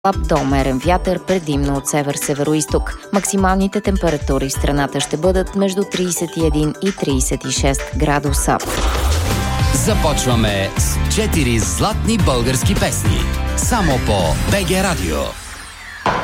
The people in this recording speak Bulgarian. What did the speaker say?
Слаб до умерен вятър, предимно от север-североизток. Максималните температури в страната ще бъдат между 31 и 36 градуса. Започваме с 4 златни български песни. Само по БГ Радио.